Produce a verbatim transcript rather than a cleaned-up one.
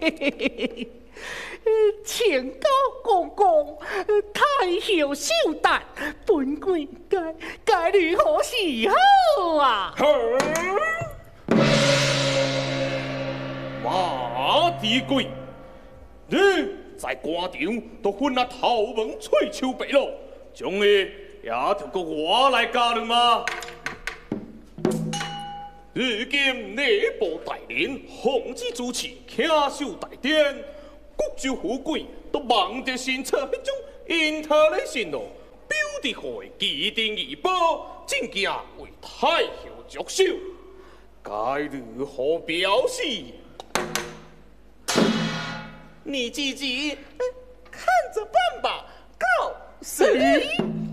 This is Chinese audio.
请高公公，太后寿诞，本官该该如何是好啊？ 马蹄贵，你在官场都混啊头毛吹秋白咯，终于也透过我来加入吗？如今内部大人奉旨主持，请守大典，各州富贵都忙着审查迄种因他的信咯，表弟会奇珍异宝，真正为太后着想，该如何表示？ 你自己看着办吧，告辞。